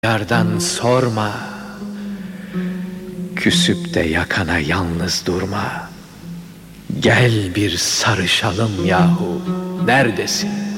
Yardan sorma, küsüp de yakana yalnız durma. Gel bir sarışalım yahu, neredesin?